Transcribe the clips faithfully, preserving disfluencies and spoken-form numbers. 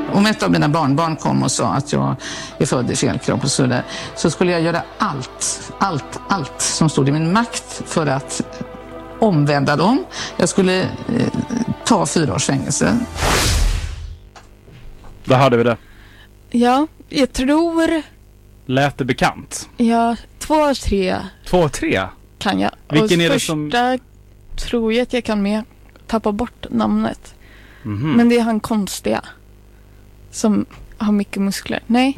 Om ett av mina barnbarn kom och sa att jag är född i fel kropp och så där, så skulle jag göra allt, allt, allt som stod i min makt för att omvända dem. Jag skulle eh, ta fyra års fängelse. Där hade vi det. Ja, jag tror... Lät det bekant? Ja, två, tre. Två, tre? Kan jag. Vilken och är det första som... tror jag att jag kan med tappa bort namnet. Mm-hmm. Men det är han konstiga. Som har mycket muskler. Nej.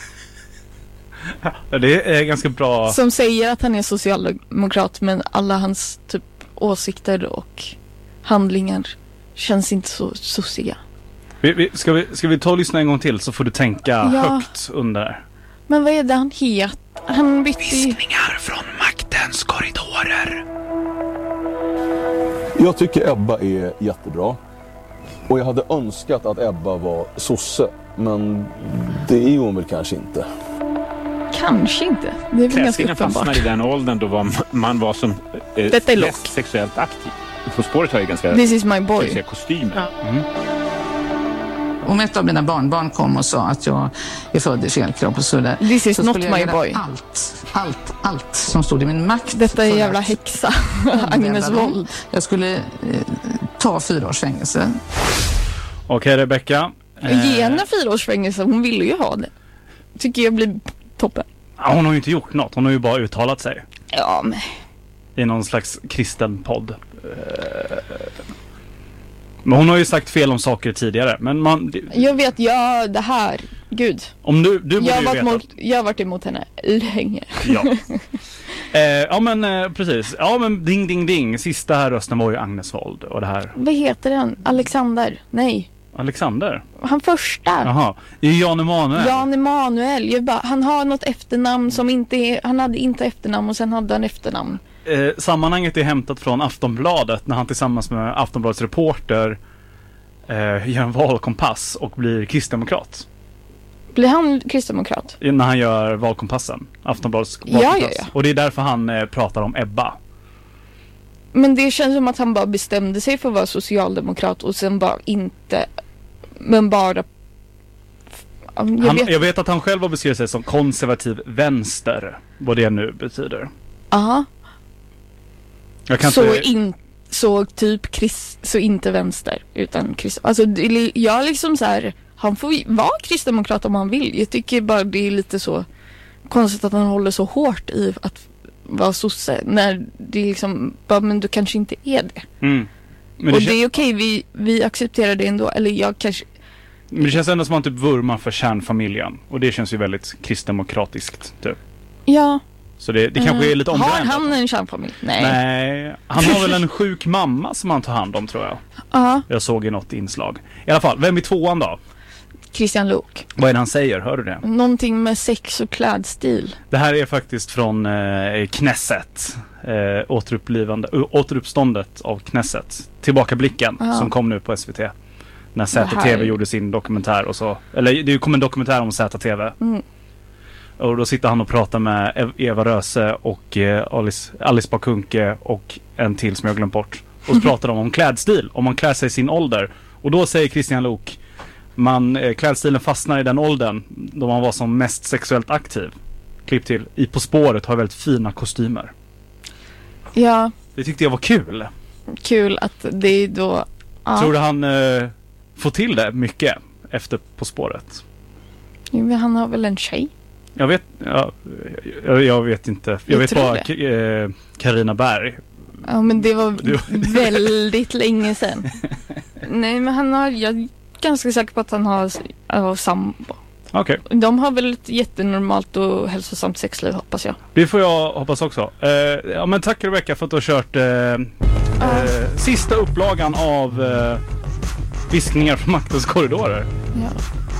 Ja, det är ganska bra. Som säger att han är socialdemokrat, men alla hans typ åsikter och handlingar känns inte så sossiga. Vi, vi, ska, vi, ska vi ta och lyssna en gång till så får du tänka Ja. högt under. Men vad är det han heter? Han bytte... Viskningar från maktens korridorer. Jag tycker Ebba är jättebra. Och jag hade önskat att Ebba var sosse. Men det är hon väl kanske inte. Kanske inte. Det är väl ganska Klädstilen uppenbart. fastnar i den åldern då var man var som eh, Detta är lock. mest sexuellt aktiv. På spåret har ju ganska This is my boy. sexiga kostymer. Ja. Mm. Om ett av mina barnbarn kom och sa att jag är född i fel kropp och så där, This is så not skulle jag my göra boy. allt, allt, allt som stod i min makt. Detta är för jävla att häxa. omvända Agnes dem. Wold. Jag skulle eh, ta fyra års fängelse. Okej, Rebecca. Ge henne fyra års fängelse. Hon ville ju ha det. Tycker jag blir toppen. Ja, hon har ju inte gjort något. Hon har ju bara uttalat sig. Ja, men... I någon slags kristen podd. Men hon har ju sagt fel om saker tidigare. Men man... Jag vet, ja, det här. Gud. Om du, du borde jag, ju har varit veta. mot, jag har varit emot henne länge. Ja. eh, ja men eh, precis. Ja men ding ding ding. Sista här rösten var ju Agnes Wold. Och det här. Vad heter han? Alexander? Nej. Alexander? Han första. Jaha. Det är Jan Emanuel. Jan Emanuel. Jag bara, han har något efternamn som inte är... Han hade inte efternamn och sen hade han efternamn. Eh, sammanhanget är hämtat från Aftonbladet när han tillsammans med Aftonbladets reporter eh, gör en valkompass och blir kristdemokrat. Blir han kristdemokrat? När han gör valkompassen. Aftonbladets Ja, valkompass. ja, ja. Och det är därför han eh, pratar om Ebba. Men det känns som att han bara bestämde sig för att vara socialdemokrat och sen bara inte... Men bara... Jag Han, vet. jag vet att han själv har beskrivit sig som konservativ vänster. Vad det nu betyder. Aha. Jag kan Så, inte... in, så typ krist, så inte vänster utan krist. Alltså det- jag liksom så här, han får ju vara kristdemokrat om han vill. Jag tycker bara det är lite så konstigt att han håller så hårt i att vara sosse när det är liksom bara, men du kanske inte är det. Mm. Men, Och det det kän- är okej, vi, vi accepterar det ändå. Eller jag kanske... men det känns ändå som att han typ vurmar för kärnfamiljen. Och det känns ju väldigt kristdemokratiskt typ. Ja. Så det, det kanske är lite Har omvänt. han en kärnfamilj? Nej. Nej, han har väl en sjuk mamma som han tar hand om tror jag. Ja. Jag såg i något inslag. I alla fall, vem är tvåan då? Christian Luuk. Vad är det han säger? Hör du det? Någonting med sex och klädstil. Det här är faktiskt från eh, Knesset. Eh, återupplivande, uh, återuppståndet av Knesset. Tillbakablicken Aha. som kom nu på S V T. När Z T V här- gjorde sin dokumentär och så. Eller det kom en dokumentär om Z T V. Mm. Och då sitter han och pratar med Ev- Eva Röse och eh, Alice, Alice Bakunke och en till som jag glömt bort. Och så pratar de om klädstil. Om man klär sig i sin ålder. Och då säger Christian Luuk, man, eh, klädstilen fastnar i den åldern då man var som mest sexuellt aktiv. Klipp till. I På spåret har väldigt fina kostymer. Ja, Det tyckte jag var kul. kul att det är då... Ja. Tror du han eh, får till det mycket efter På spåret? Jo, men han har väl en tjej? Jag vet, ja, jag, jag vet inte. Jag, Jag vet tror bara det. eh, Carina Berg. Ja, men det var Du- väldigt länge sedan. Nej, men han har... Jag är ganska säker på att han har uh, sambo. Okej, De har väl ett jättenormalt och hälsosamt sexliv, hoppas jag. det får jag hoppas också. Eh, ja, men tack Rebecca för att du har kört eh, eh, sista upplagan av eh, Viskningar från maktens korridorer. Ja.